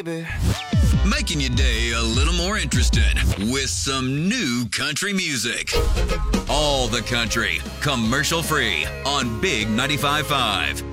baby. Making your day a little more interesting with some new country music. All the country, commercial free on Big 95.5.